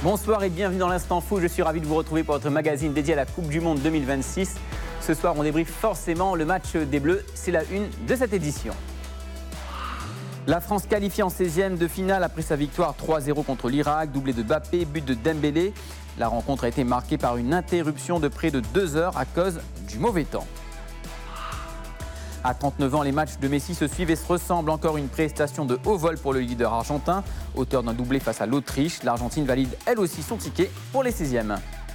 Bonsoir et bienvenue dans l'Instant Fou. Je suis ravi de vous retrouver pour votre magazine dédié à la Coupe du Monde 2026. Ce soir, on débriefe forcément le match des Bleus. C'est la une de cette édition. La France qualifiée en 16e de finale après sa victoire 3-0 contre l'Irak, doublé de Mbappé, but de Dembélé. La rencontre a été marquée par une interruption de près de 2 heures à cause du mauvais temps. À 39 ans, les matchs de Messi se suivent et se ressemblent. Encore une prestation de haut vol pour le leader argentin. Auteur d'un doublé face à l'Autriche, l'Argentine valide elle aussi son ticket pour les 16e.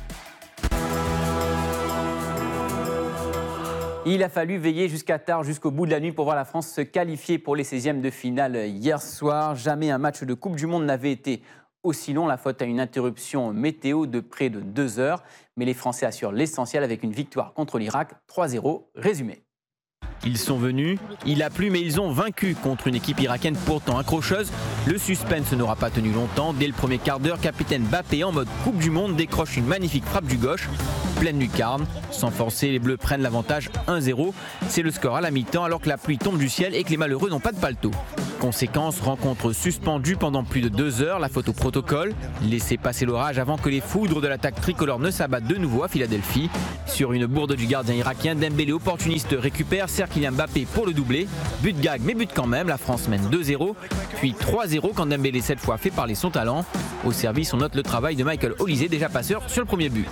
Il a fallu veiller jusqu'à tard, jusqu'au bout de la nuit pour voir la France se qualifier pour les 16e de finale hier soir. Jamais un match de Coupe du Monde n'avait été aussi long, la faute à une interruption météo de près de 2 heures. Mais les Français assurent l'essentiel avec une victoire contre l'Irak, 3-0, résumé. Ils sont venus, il a plu mais ils ont vaincu contre une équipe irakienne pourtant accrocheuse. Le suspense n'aura pas tenu longtemps. Dès le premier quart d'heure, capitaine Mbappé en mode Coupe du Monde décroche une magnifique frappe du gauche, pleine lucarne. Sans forcer, les Bleus prennent l'avantage 1-0. C'est le score à la mi-temps alors que la pluie tombe du ciel et que les malheureux n'ont pas de paletot. Conséquence, rencontre suspendue pendant plus de 2 heures, la faute au protocole. Laisser passer l'orage avant que les foudres de l'attaque tricolore ne s'abattent de nouveau à Philadelphie. Sur une bourde du gardien irakien, Dembélé opportuniste récupère, sert Kylian Mbappé pour le doubler. But gag mais but quand même, la France mène 2-0, puis 3-0 quand Dembélé cette fois fait parler son talent. Au service, on note le travail de Michael Olise, déjà passeur sur le premier but.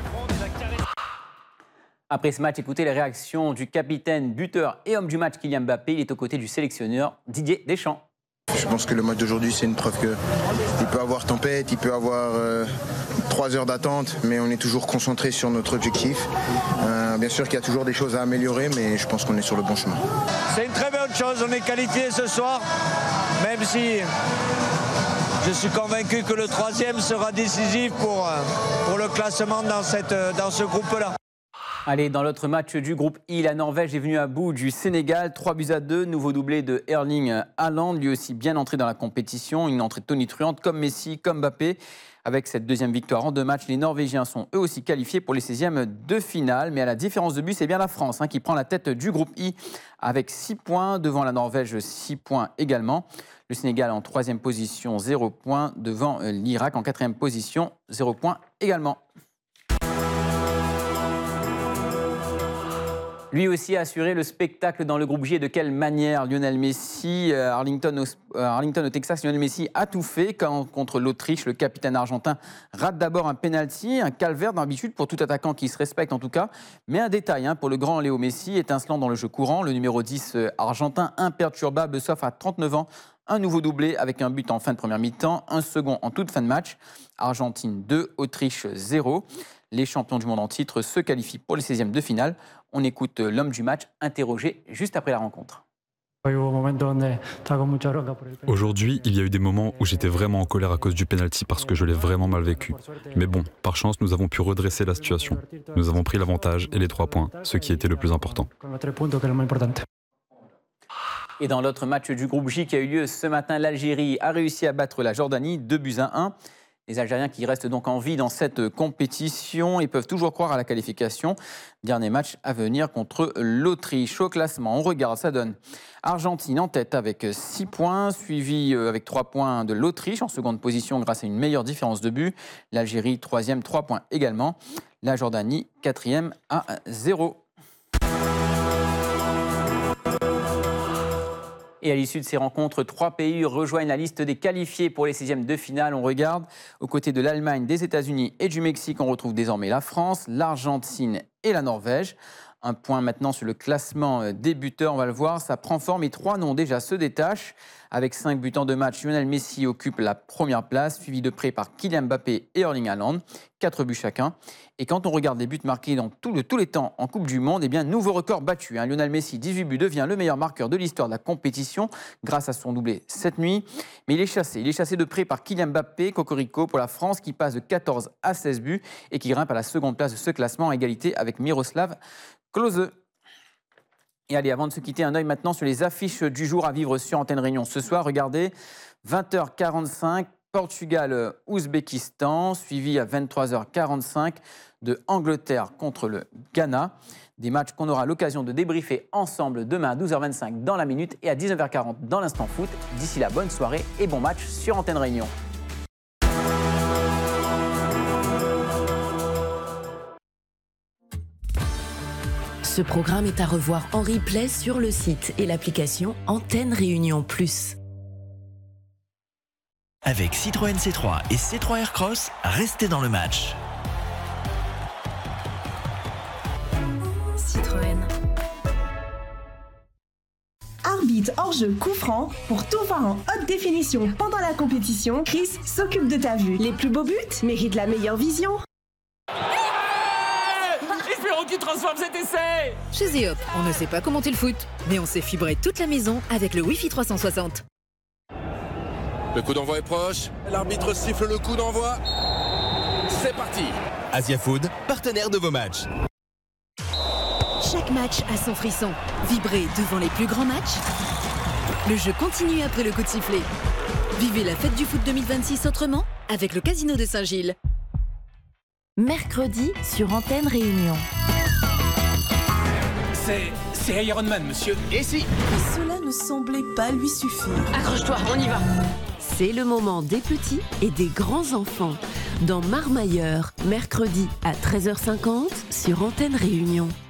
Après ce match, écoutez les réactions du capitaine, buteur et homme du match Kylian Mbappé. Il est aux côtés du sélectionneur Didier Deschamps. Je pense que le match d'aujourd'hui, c'est une preuve qu'il peut avoir tempête, il peut avoir 3 heures d'attente, mais on est toujours concentré sur notre objectif. Bien sûr qu'il y a toujours des choses à améliorer, mais je pense qu'on est sur le bon chemin. C'est une très bonne chose, on est qualifié ce soir, même si je suis convaincu que le 3e sera décisif pour le classement dans ce groupe-là. Allez, dans l'autre match du groupe I, la Norvège est venue à bout du Sénégal, 3-2, nouveau doublé de Erling Haaland, lui aussi bien entré dans la compétition, une entrée tonitruante comme Messi, comme Mbappé. Avec cette deuxième victoire en 2 matchs, les Norvégiens sont eux aussi qualifiés pour les 16e de finale, mais à la différence de but, c'est bien la France qui prend la tête du groupe I avec 6 points, devant la Norvège 6 points également. Le Sénégal en 3e position, 0 points, devant l'Irak en 4e position, 0 points également. Lui aussi a assuré le spectacle dans le groupe J. Et de quelle manière Lionel Messi, Arlington au Texas, Lionel Messi a tout fait contre l'Autriche. Le capitaine argentin rate d'abord un penalty, un calvaire d'habitude pour tout attaquant qui se respecte en tout cas. Mais un détail pour le grand Léo Messi, étincelant dans le jeu courant, le numéro 10 argentin imperturbable sauf à 39 ans. Un nouveau doublé avec un but en fin de première mi-temps, un second en toute fin de match. Argentine 2, Autriche 0. Les champions du monde en titre se qualifient pour les 16e de finale. On écoute l'homme du match interrogé juste après la rencontre. Aujourd'hui, il y a eu des moments où j'étais vraiment en colère à cause du penalty parce que je l'ai vraiment mal vécu. Mais bon, par chance, nous avons pu redresser la situation. Nous avons pris l'avantage et les 3 points, ce qui était le plus important. Et dans l'autre match du groupe J qui a eu lieu ce matin, l'Algérie a réussi à battre la Jordanie 2-1. Les Algériens qui restent donc en vie dans cette compétition et peuvent toujours croire à la qualification. Dernier match à venir contre l'Autriche. Au classement, on regarde, ça donne Argentine en tête avec 6 points, suivi avec 3 points de l'Autriche en seconde position grâce à une meilleure différence de but. L'Algérie 3e, 3 points également. La Jordanie 4e à 0. Et à l'issue de ces rencontres, 3 pays rejoignent la liste des qualifiés pour les 16e de finale. On regarde aux côtés de l'Allemagne, des États-Unis et du Mexique. On retrouve désormais la France, l'Argentine et la Norvège. Un point maintenant sur le classement des buteurs, on va le voir, ça prend forme et 3 noms déjà se détachent. Avec 5 buts en 2 matchs, Lionel Messi occupe la première place, suivi de près par Kylian Mbappé et Erling Haaland, 4 buts chacun. Et quand on regarde les buts marqués dans tous les temps en Coupe du Monde, eh bien, nouveau record battu. Lionel Messi, 18 buts, devient le meilleur marqueur de l'histoire de la compétition grâce à son doublé cette nuit. Mais il est chassé de près par Kylian Mbappé, Cocorico pour la France, qui passe de 14 à 16 buts et qui grimpe à la seconde place de ce classement, à égalité avec Miroslav Klose. Et allez, avant de se quitter, un œil maintenant sur les affiches du jour à vivre sur Antenne Réunion. Ce soir, regardez, 20h45, Portugal-Ouzbékistan, suivi à 23h45 de Angleterre contre le Ghana. Des matchs qu'on aura l'occasion de débriefer ensemble demain à 12h25 dans la Minute et à 19h40 dans l'Instant Foot. D'ici là, bonne soirée et bon match sur Antenne Réunion. Ce programme est à revoir en replay sur le site et l'application Antenne Réunion Plus. Avec Citroën C3 et C3 Aircross, restez dans le match. Citroën. Arbitre hors-jeu coup franc, pour tout voir en haute définition pendant la compétition, Chris s'occupe de ta vue. Les plus beaux buts méritent la meilleure vision. Espérons qu'il transforme cet essai. Chez Zeop, on ne sait pas commenter le foot, mais on sait fibrer toute la maison avec le Wi-Fi 360. Le coup d'envoi est proche, l'arbitre siffle le coup d'envoi. C'est parti. Asia Food, partenaire de vos matchs. Chaque match a son frisson. Vibrez devant les plus grands matchs. Le jeu continue après le coup de sifflet. Vivez la fête du foot 2026 autrement avec le Casino de Saint-Gilles. Mercredi sur Antenne Réunion. C'est Iron Man, monsieur. Et si? Et cela ne semblait pas lui suffire. Accroche-toi, on y va. C'est le moment des petits et des grands enfants. Dans Marmailleur, mercredi à 13h50 sur Antenne Réunion.